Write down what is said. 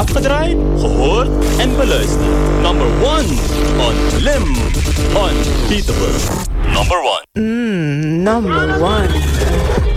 Afgedraaid, gehoord en beluisterd. Number 1 on Unbeatable. Number 1. Number 1.